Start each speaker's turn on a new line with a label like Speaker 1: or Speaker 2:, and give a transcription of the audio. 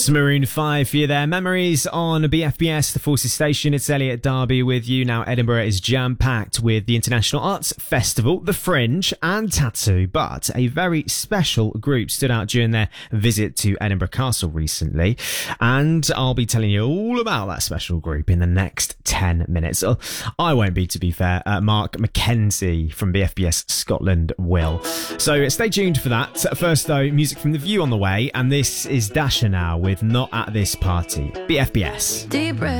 Speaker 1: Maroon 5 for you there. Memories on BFBS, the Forces Station. It's Elliot Darby with you. Now, Edinburgh is jam-packed with the International Arts Festival, The Fringe and Tattoo, but a very special group stood out during their visit to Edinburgh Castle recently, and I'll be telling you all about that special group in the next 10 minutes. I won't be, to be fair. Mark Mackenzie from BFBS Scotland will. So stay tuned for that. First, though, music from The View on the way, and this is Dasher now with Not at This Party. BFBS.
Speaker 2: Deep breath.